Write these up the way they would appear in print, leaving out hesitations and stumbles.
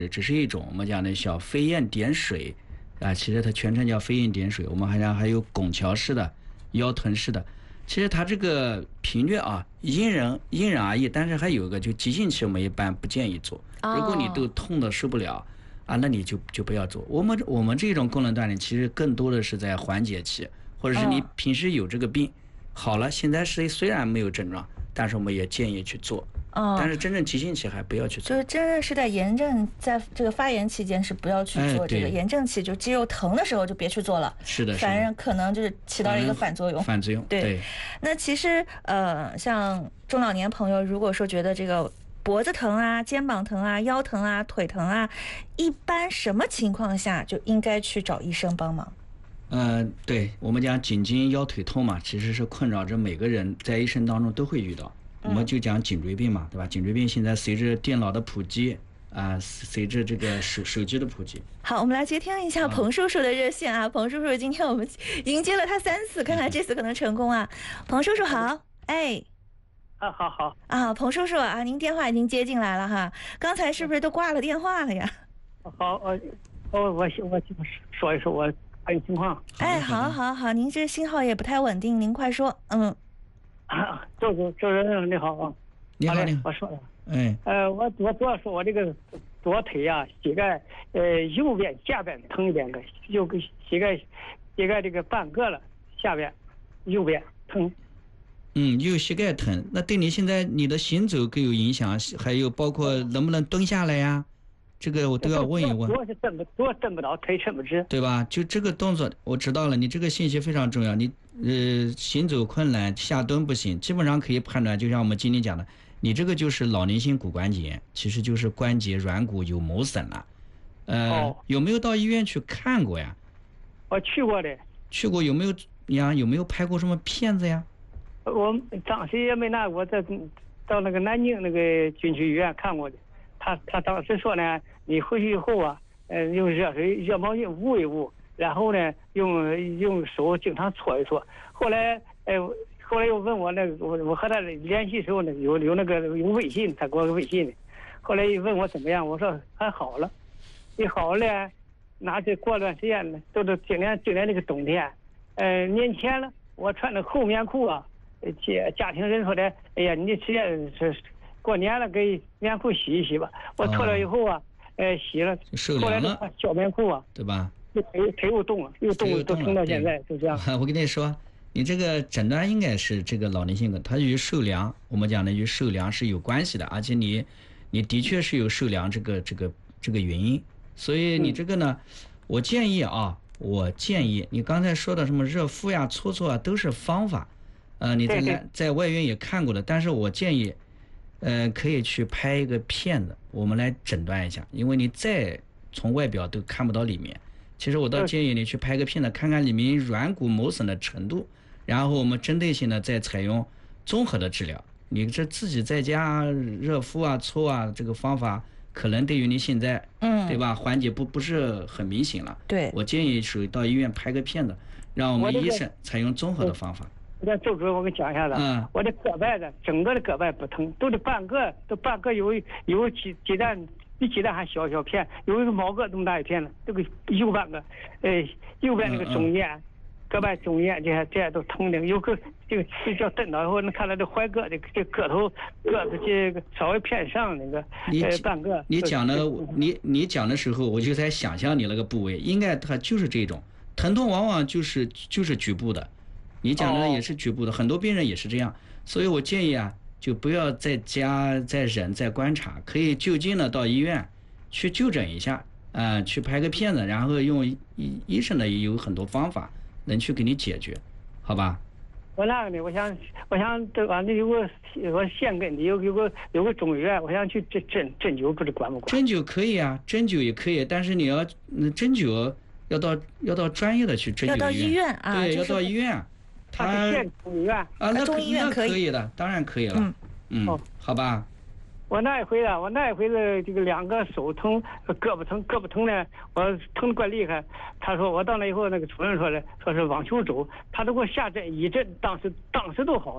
只是一种我们讲的小飞燕点水啊，其实它全称叫飞燕点水。我们还有拱桥式的、腰臀式的。其实它这个频率啊，因人而异。但是还有一个，就急性期我们一般不建议做。如果你都痛的受不了啊，那你就不要做。我们这种功能锻炼其实更多的是在缓解期，或者是你平时有这个病好了，现在虽然没有症状，但是我们也建议去做。但是真正急性期还不要去做， 就是真正是在炎症，在这个发炎期间是不要去做这个，炎症期就肌肉疼的时候就别去做了。 是的， 反正可能就是起到一个反作用。对。那其实像中老年朋友，如果说觉得这个脖子疼啊、肩膀疼啊、腰疼啊、腿疼啊，一般什么情况下就应该去找医生帮忙？ 对，我们讲颈筋腰腿痛嘛，其实是困扰着每个人在一生当中都会遇到。我们就讲颈椎病嘛，对吧？颈椎病现在随着电脑的普及啊，随着这个手机的普及。 好，我们来接听一下彭叔叔的热线啊。彭叔叔，今天我们迎接了他3次，看看这次可能成功啊。彭叔叔好，哎。 好啊，彭叔叔啊，您电话已经接进来了哈，刚才是不是都挂了电话了呀？ 好，我说一说我看情况。 哎，好，您这信号也不太稳定，您快说。 周人你好啊。 你好。 我说了。我主要说我这个左腿啊，膝盖右边下边疼一点个，右个膝盖这个半个了，下边右边疼。 右膝盖疼，那对你现在你的行走更有影响，还有包括能不能蹲下来呀？这个我都要问一问。 多是蹬不到，腿伸不直， 对吧？就这个动作我知道了，你这个信息非常重要。你行走困难，下蹲不行，基本上可以判断，就像我们今天讲的，你这个就是老年性骨关节炎，其实就是关节软骨有磨损了。有没有到医院去看过呀？ 我去过的。 去过，有没有拍过什么片子呀？ 我当时也没拿过，到那个南京那个军区医院看过的。他当时说呢，你回去以后啊，用热毛巾捂一捂，然后呢，用手经常搓一搓。后来又问我那个，我和他联系的时候呢，有微信，他给我个微信的。后来又问我怎么样，我说还好了。一好了，拿去过段时间呢，都是今年这个冬天，年前了，我穿的厚棉裤啊。家庭人说的，哎呀，你直接是过年了，给棉裤洗一洗吧。我脱了以后啊，洗了， 受凉了， 小棉裤啊， 对吧？ 腿又动了，都疼到现在，就这样。 我跟你说，你这个诊断应该是这个老年性的，它与受凉，我们讲的与受凉是有关系的，而且你的确是有受凉这个原因，所以你这个呢，我建议你刚才说的什么热敷呀、搓啊，都是方法。你在外院也看过了，但是我建议，可以去拍一个片子，我们来诊断一下，因为你再从外表都看不到里面。其实我倒建议你去拍个片子，看看里面软骨磨损的程度，然后我们针对性的再采用综合的治疗。你这自己在家热敷啊、搓啊，这个方法可能对于你现在，对吧，缓解不是很明显了。 对， 我建议属于到医院拍个片子，让我们医生采用综合的方法。 周主任，我给你讲一下子。我的胳膊的整个的胳膊不疼，都半个有鸡蛋，比鸡蛋还小片，有一个毛个这么大一片了。这个右半个，右边那个中间，胳膊中间这些都疼的，有个这个叫蹬到以后能看到这踝胳的这个子这个稍微偏上那个半个。 你讲的时候，我就在想象你那个部位，应该它就是这种疼痛，往往就是局部的。你讲的也是局部的，很多病人也是这样，所以我建议啊，就不要在家再忍再观察，可以就近的到医院去就诊一下，去拍个片子，然后用医生的也有很多方法能去给你解决，好吧？ 我那个呢，我想这完了有个县根的有个中医院，我想去针灸，不知管不管？ 针灸可以啊，针灸也可以，但是你要针灸要到专业的去针灸医院， 要到医院啊， 对，要到医院。 他是县中医院啊，那中医院可以的，当然可以了。好吧。 我那一回的这个两个手疼，胳膊疼呢，我疼得怪厉害。他说我到那以后，那个主任说是往球肘，他都给我下针一针，当时都好了。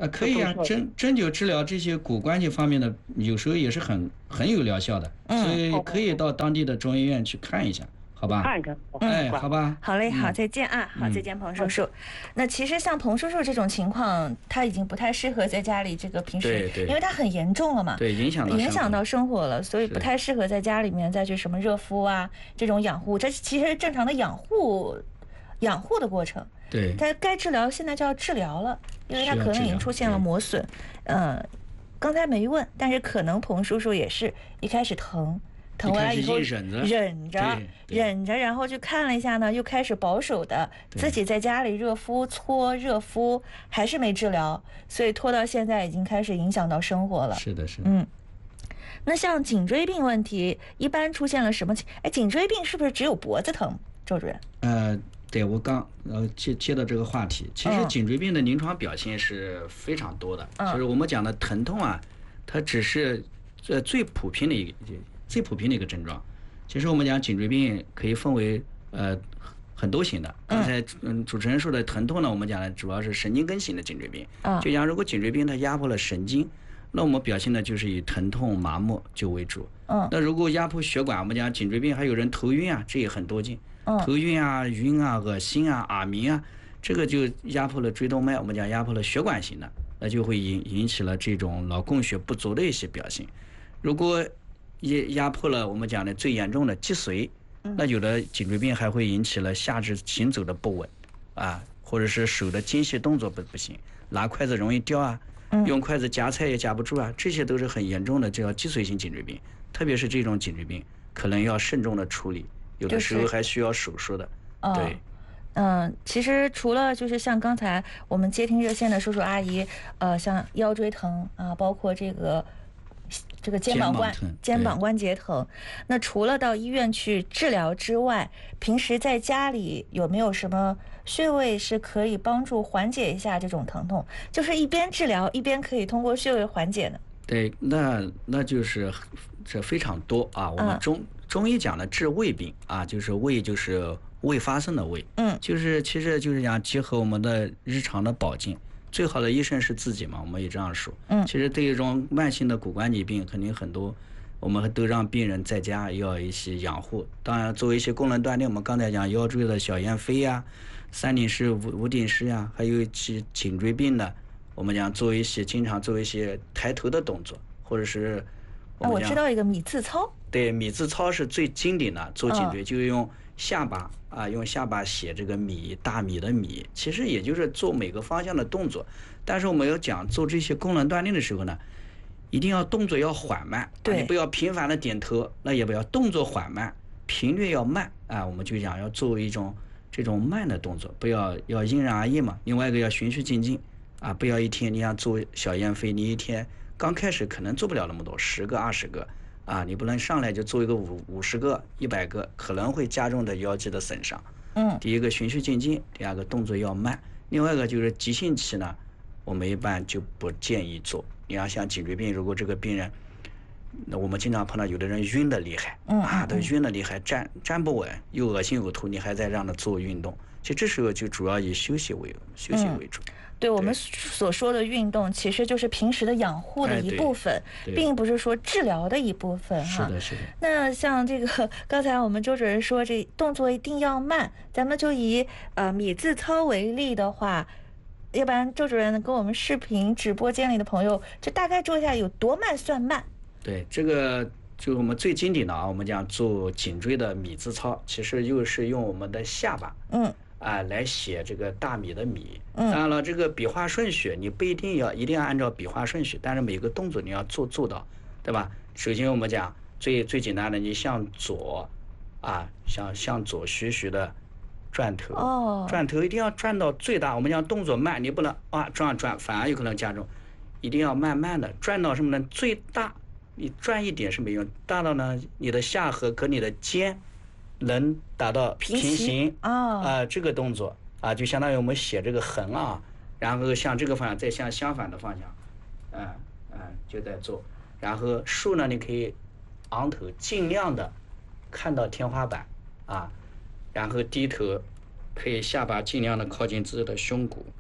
可以啊，针灸治疗这些骨关节方面的，有时候也是很有疗效的，所以可以到当地的中医院去看一下。好吧， 看看， 好吧， 好嘞，好，再见啊，好，再见，彭叔叔。那其实像彭叔叔这种情况，他已经不太适合在家里这个平时，因为他很严重了嘛， 对，影响到生活了，所以不太适合在家里面再去什么热敷啊这种养护，这其实是正常的养护的过程。 对， 他该治疗现在就要治疗了，因为他可能已经出现了磨损。刚才没问，但是可能彭叔叔也是一开始疼完了以后忍着，然后去看了一下呢，又开始保守的自己在家里热敷，还是没治疗，所以拖到现在已经开始影响到生活了。 是的，是的。 那像颈椎病问题一般出现了什么？颈椎病是不是只有脖子疼，周主任？ 对，我刚接到这个话题，其实颈椎病的临床表现是非常多的，就是我们讲的疼痛啊，它只是最普遍的一个症状。其实我们讲颈椎病可以分为很多型的。刚才主持人说的疼痛呢，我们讲的主要是神经根型的颈椎病。就讲如果颈椎病它压迫了神经，那我们表现的就是以疼痛麻木就为主。那如果压迫血管，我们讲颈椎病还有人头晕啊，这也很多见。头晕啊、晕啊、恶心啊、耳鸣啊，这个就压迫了椎动脉，我们讲压迫了血管型的，那就会引起了这种脑供血不足的一些表现。如果压迫了我们讲的最严重的脊髓，那有的颈椎病还会引起了下肢行走的不稳啊，或者是手的精细动作不行，拿筷子容易掉啊，用筷子夹菜也夹不住啊，这些都是很严重的叫脊髓性颈椎病。特别是这种颈椎病可能要慎重的处理，有的时候还需要手术的。对。 其实除了就是像刚才我们接听热线的叔叔阿姨，像腰椎疼啊，包括这个肩膀关节疼，那除了到医院去治疗之外，平时在家里有没有什么穴位是可以帮助缓解一下这种疼痛？就是一边治疗一边可以通过穴位缓解呢？ 对，那就是这非常多啊。我们中医讲的治胃病啊，就是胃就是未发生的胃，其实就是讲结合我们的日常的保健。最好的医生是自己嘛，我们也这样说。其实对于这种慢性的骨关节病，肯定很多，我们都让病人在家要一些养护。当然，做一些功能锻炼，我们刚才讲腰椎的小燕飞呀、三顶式、五顶式呀，还有颈椎病的，我们讲经常做一些抬头的动作，或者是我知道一个米字操。 对，米字操是最经典的，做颈椎就是用下巴写这个大米的米，其实也就是做每个方向的动作。但是我们要讲做这些功能锻炼的时候呢，一定要动作要缓慢，你不要频繁的点头，那也不要动作缓慢，频率要慢啊。我们就讲要做一种这种慢的动作，不要因人而异嘛。另外一个要循序渐进啊，不要一天你想做小燕飞，你一天刚开始可能做不了那么多，10个20个。啊，你不能上来就做一个50个、100个，可能会加重的腰肌的损伤。第一个循序渐进，第二个动作要慢，另外一个就是急性期呢，我们一般就不建议做。你要像颈椎病，如果这个病人，那我们经常碰到有的人晕的厉害，都晕的厉害，站不稳，又恶心呕吐，你还在让他做运动，其实这时候就主要以休息为主。 对，我们所说的运动其实就是平时的养护的一部分，并不是说治疗的一部分哈。 是的。 那像这个刚才我们周主任说这动作一定要慢，咱们就以米字操为例的话，要不然周主任跟我们视频直播间里的朋友就大概说一下有多慢算慢。 对，这个就我们最经典的啊，我们讲做颈椎的米字操，其实又是用我们的下巴来写这个大米的米。当然了，这个笔画顺序你不一定要按照笔画顺序，但是每个动作你要做到，对吧？首先我们讲最简单的，你向左向左徐的转头，转头一定要转到最大。我们讲动作慢，你不能转，反而有可能加重，一定要慢慢的转到什么呢？最大，你转一点是没用，大到呢你的下颌和你的肩能达到平行这个动作就相当于我们写这个横然后向这个方向再向相反的方向就在做。然后竖呢，你可以昂头，尽量的看到天花板然后低头，可以下巴尽量的靠近自己的胸骨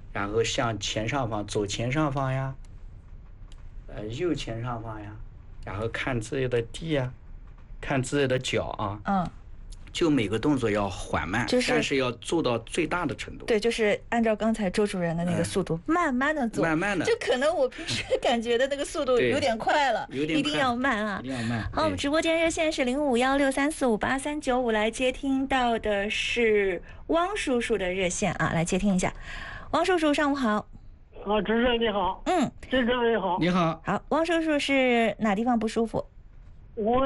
然后向前上方走前上方呀，右前上方呀，然后看自己的地呀，看自己的脚啊。就每个动作要缓慢，但是要做到最大的程度。 对，就是按照刚才周主任的那个速度，慢慢的做， 慢慢的。 就可能我平时感觉的那个速度有点快了，一定要慢啊， 一定要慢。 好，我们直播间热线是0516345835，来接听到的是汪叔叔的热线啊，来接听一下。汪叔叔，上午好。 主持人你好。主持人你好。 你好。 好，汪叔叔是哪地方不舒服？ 我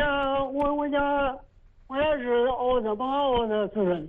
家是凹的主任。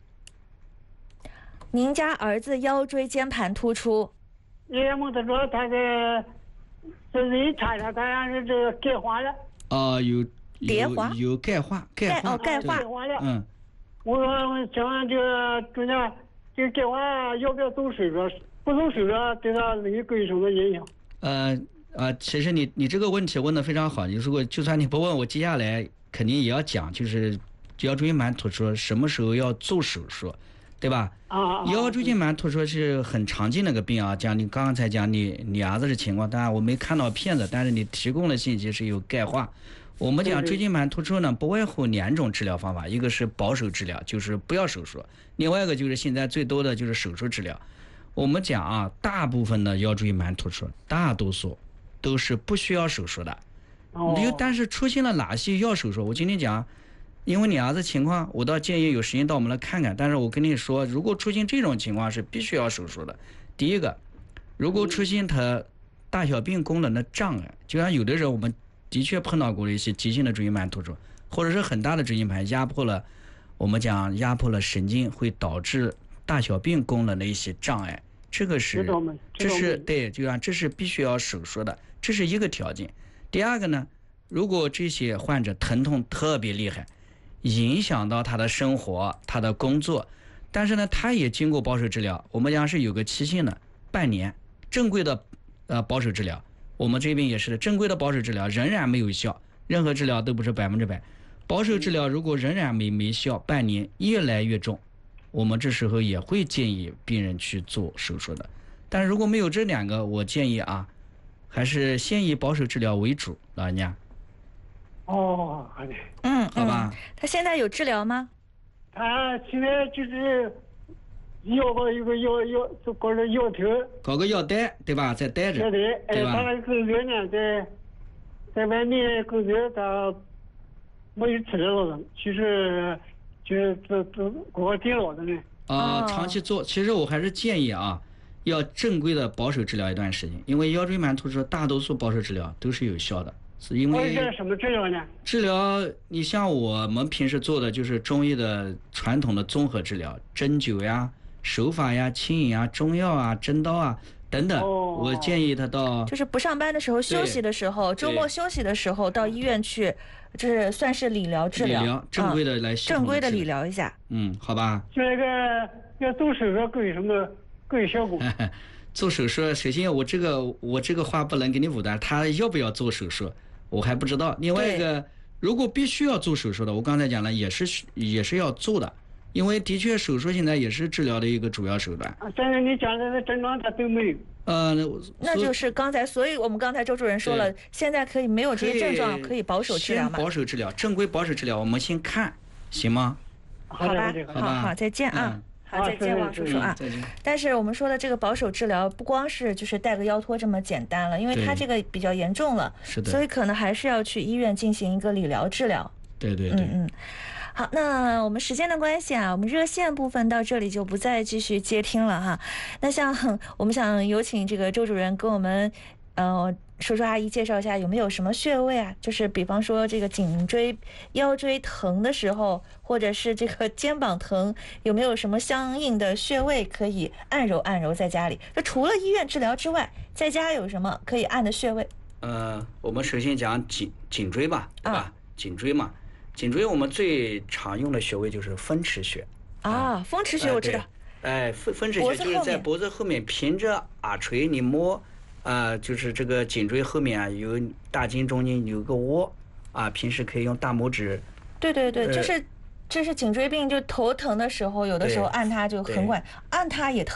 您家儿子腰椎间盘突出。 也没得说他的，就是一查查，他像是这个钙化了。 有钙化。 有钙化。 钙化了。我想问这个中间这个钙化要不要做手术？不做手术对他能有什么影响？ 其实你这个问题问得非常好。你如果就算你不问我，接下来肯定也要讲，就是腰椎间盘突出什么时候要做手术，对吧？腰椎间盘突出是很常见的一个病啊。讲你刚才讲你儿子的情况，当然我没看到片子，但是你提供的信息是有钙化。我们讲椎间盘突出呢，不外乎2种治疗方法，一个是保守治疗，就是不要手术；另外一个就是现在最多的就是手术治疗。我们讲大部分的腰椎间盘突出，大多数都是不需要手术的。但是出现了哪些要手术？我今天讲，因为你儿子情况，我倒建议有时间到我们来看看。但是我跟你说，如果出现这种情况是必须要手术的。第一个，如果出现他大小便功能的障碍，就像有的人我们的确碰到过一些急性的椎间盘突出，或者是很大的椎间盘压迫了，我们讲压迫了神经，会导致大小便功能的一些障碍。这是对，就像这是必须要手术的，这是一个条件。第二个呢，如果这些患者疼痛特别厉害，影响到他的生活、他的工作，但是呢，他也经过保守治疗，我们讲是有个期限的，半年，正规的保守治疗，我们这边也是的，正规的保守治疗仍然没有效，任何治疗都不是100%，保守治疗如果仍然没效，半年越来越重，我们这时候也会建议病人去做手术的。但是如果没有这2个，我建议还是先以保守治疗为主，老人家。 好的。 好吧。 他现在有治疗吗？ 他现在就是要个一个要搞个腰头， 搞个腰带，对吧？再带着，对吧？ 他那个工作呢，在外面工作，他没有吃疗了，其实就是这搞电脑的呢。 长期做，其实我还是建议要正规的保守治疗一段时间，因为腰椎盘突出大多数保守治疗都是有效的，是因为什么治疗呢？ 治疗你像我们平时做的就是中医的传统的综合治疗，针灸呀、手法呀、轻饮啊、中药啊、针刀啊等等。我建议他到就是不上班的时候、休息的时候、周末休息的时候到医院去，这算是理疗治疗， 正规的来正规的理疗一下。 好吧。 这个要做手术更有什么？更有效果。 做手术，首先我这个话不能给你武断，他要不要做手术我还不知道。另外一个，如果必须要做手术的，我刚才讲了也是要做的，因为的确手术现在也是治疗的一个主要手段。 但是你讲的症状他都没有。 那就是所以我们刚才周主任说了，现在可以没有这些症状，可以保守治疗吗？ 保守治疗，正规保守治疗，我们先看，行吗？ 好吧，好，再见好，再见，王叔叔但是我们说的这个保守治疗，不光是就是带个腰托这么简单了，因为它这个比较严重了， 是的， 所以可能还是要去医院进行一个理疗治疗。 对。 好，那我们时间的关系我们热线部分到这里就不再继续接听了哈。那我们想有请这个周主任跟我们叔叔阿姨介绍一下有没有什么穴位就是比方说这个颈椎、腰椎疼的时候，或者是这个肩膀疼，有没有什么相应的穴位可以按揉按揉在家里？这除了医院治疗之外，在家有什么可以按的穴位？ 我们首先讲颈椎吧，对吧？颈椎嘛，颈椎我们最常用的穴位就是风池穴。 风池穴我知道。 风池穴就是在脖子后面，凭着耳垂你摸。就是这个颈椎后面有大筋中间有个窝平时可以用大拇指。 对，这是颈椎病，就头疼的时候，有的时候按它就很管，按它也疼。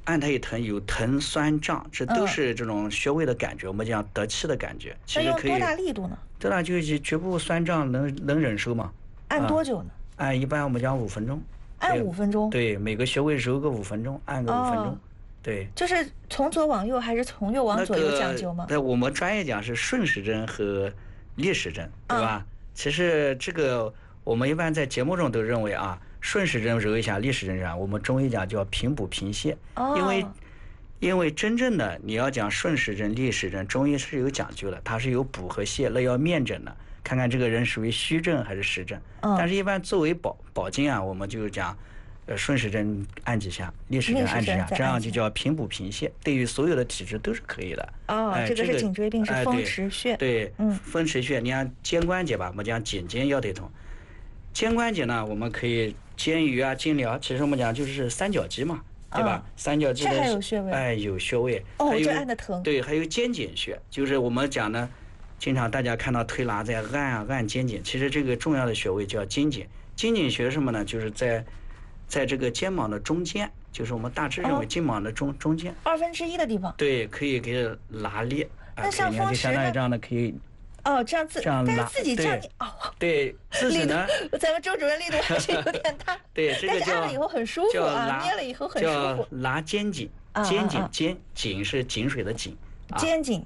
按它一疼，有疼酸胀，这都是这种穴位的感觉，我们讲得气的感觉。其实可以多大力度呢？ 多大就是局部酸胀能忍受吗？ 按多久呢？ 按一般我们讲5分钟。 按5分钟？ 对，每个穴位揉个5分钟，按个5分钟。对。 就是从左往右还是从右往左有讲究吗？ 我们专业讲是顺时针和逆时针，对吧？其实这个我们一般在节目中都认为啊。顺时针揉一下，逆时针揉，我们中医讲叫平补平泻。因为真正的你要讲顺时针、逆时针，中医是有讲究的，它是有补和泻，那要面诊的，看看这个人属于虚症还是实症。但是，一般作为保经啊，我们就讲，顺时针按几下，逆时针按几下，这样就叫平补平泻，对于所有的体质都是可以的。 这个是颈椎病，是风池穴。 对，风池穴，你看肩关节吧，我们讲颈肩腰腿痛。肩关节呢，我们可以肩盂啊、肩髎，其实我们讲就是三角肌嘛，对吧？三角肌的还有穴位， 有穴位。 这按的疼。 对，还有肩颈穴，就是我们讲的，经常大家看到推拿在按肩颈，其实这个重要的穴位叫肩颈。肩颈穴什么呢？就是在这个肩膀的中间，就是我们大致认为肩膀的中间 1/2的地方。 对，可以给它拉裂。 那像风池就相当于这样的可以。 这样但是自己这样对，自己呢， 咱们周主任力度还是有点大。 对，这个但是按了以后很舒服啊，捏了以后很舒服。 叫拉肩颈，颈是井水的井， 肩颈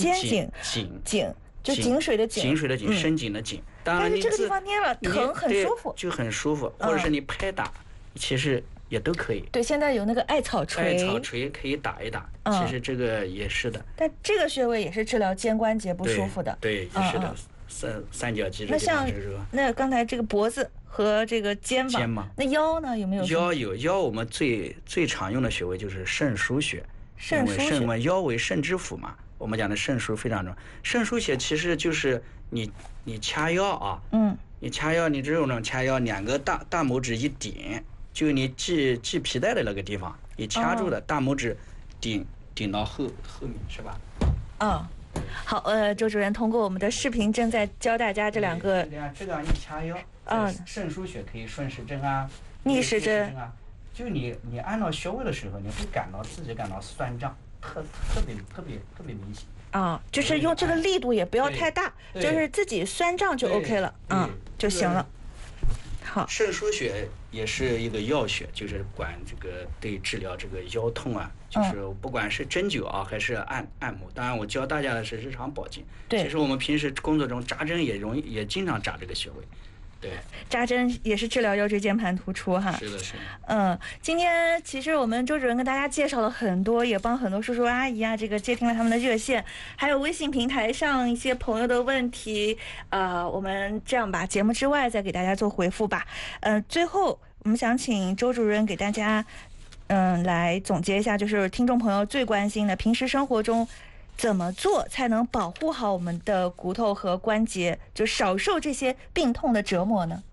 就井水的井， 深井的井。当然但是这个地方捏了疼很舒服， 就很舒服，或者是你拍打，其实也都可以。 对，现在有那个艾草锤可以打一打，其实这个也是的。 但这个穴位也是治疗肩关节不舒服的。 对，也是的。三角肌这个地方就是说。 那刚才这个脖子和这个肩膀，那腰呢有没有？ 腰我们最常用的穴位就是肾腧穴。因为腰为肾之府嘛，我们讲的肾腧非常重要。肾腧穴其实就是你掐腰啊，你掐腰，你这种掐腰，两个大拇指一顶，就你系皮带的那个地方，你掐住的大拇指顶到后面是吧？ 好，周主任通过我们的视频正在教大家这两个。 这样一掐腰，肾腧穴可以顺时针啊， 逆时针啊。就你按照穴位的时候，你会自己感到酸胀，特别明显。 就是用这个力度也不要太大，就是自己酸胀就 OK 了，就行了。好， 肾腧穴也是一个药穴，就是管这个对治疗这个腰痛啊，就是不管是针灸啊还是按摩。当然，我教大家的是日常保健。其实我们平时工作中扎针也经常扎这个穴位。对， 扎针也是治疗腰椎间盘突出哈。 是的。 今天其实我们周主任跟大家介绍了很多，也帮很多叔叔阿姨啊，这个接听了他们的热线，还有微信平台上一些朋友的问题。我们这样吧，节目之外再给大家做回复吧。最后我们想请周主任给大家，来总结一下，就是听众朋友最关心的，平时生活中怎么做才能保护好我们的骨头和关节，就少受这些病痛的折磨呢？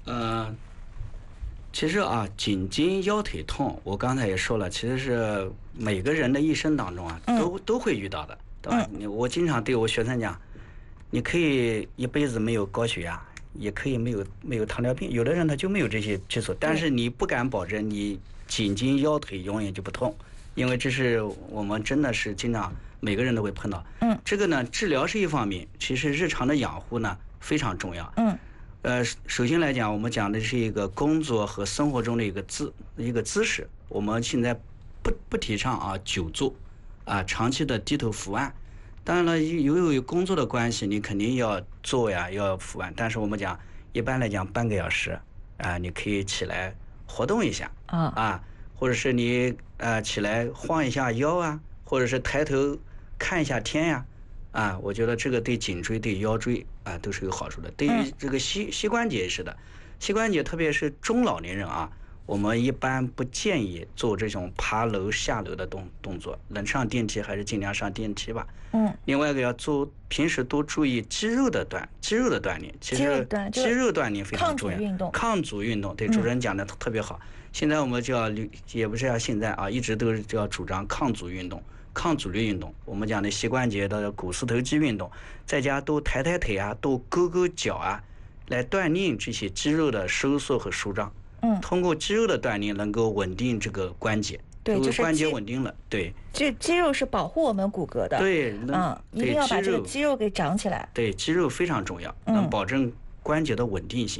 其实颈筋腰腿痛，我刚才也说了，其实是每个人的一生当中都会遇到的，对吧？我经常对我学生讲，你可以一辈子没有高血压，也可以没有糖尿病，有的人他就没有这些基础，但是你不敢保证你颈筋腰腿永远就不痛，因为这是我们真的是经常每个人都会碰到。这个呢，治疗是一方面，其实日常的养护呢非常重要。首先来讲，我们讲的是一个工作和生活中的一个姿势。我们现在不提倡久坐，长期的低头伏案。当然了，由于工作的关系，你肯定要坐呀，要伏案。但是我们讲，一般来讲半个小时你可以起来活动一下或者是你起来晃一下腰啊，或者是抬头看一下天呀。我觉得这个对颈椎、对腰椎都是有好处的。对于这个膝关节也是的，膝关节特别是中老年人我们一般不建议做这种爬楼下楼的动作，能上电梯还是尽量上电梯吧。另外一个要平时多注意肌肉的锻炼，其实肌肉锻炼非常重要。抗阻运动，对，主任讲的特别好。现在我们也不是像现在一直都是要主张抗阻运动。抗阻力运动，我们讲的膝关节的股四头肌运动，在家都抬腿都勾脚来锻炼这些肌肉的收缩和舒张。通过肌肉的锻炼能够稳定这个关节， 对，就是关节稳定了。对， 这肌肉是保护我们骨骼的。 对， 一定要把这个肌肉给长起来。 对，肌肉非常重要，能保证关节的稳定性。